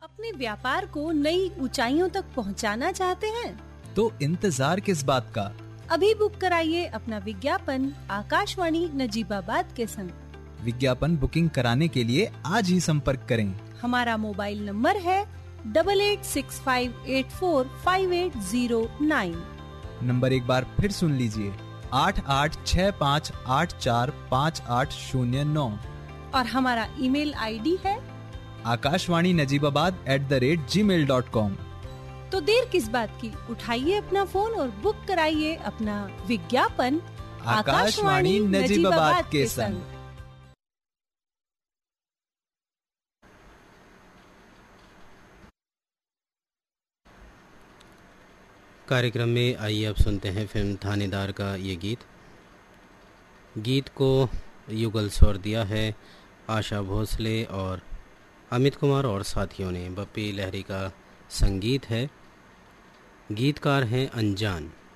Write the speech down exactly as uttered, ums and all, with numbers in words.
अपने व्यापार को नई ऊंचाइयों तक पहुंचाना चाहते हैं? तो इंतजार किस बात का? अभी बुक कराइए अपना विज्ञापन आकाशवाणी नजीबाबाद के संग। विज्ञापन बुकिंग कराने के लिए आज ही संपर्क करें। हमारा मोबाइल नंबर है double eight six five eight four five eight zero nine. Number एक बार फिर सुन लीजिए, आठ आठ छः पाँच आठ चार पाँच आठ शून्य नौ। और हमारा ईमेल आईडी है Akashvani Najibabad at the rate ji mail dot com. तो देर किस बात की, उठाइए अपना फोन और बुक कराइए अपना विज्ञापन आकाशवाणी नजीबाबाद के संग। कार्यक्रम में आइए अब सुनते हैं फिल्म थानेदार का ये गीत। गीत को युगल स्वर दिया है आशा भोसले और अमित कुमार और साथियों ने। बप्पी लहरी का संगीत है, गीतकार हैं अनजान।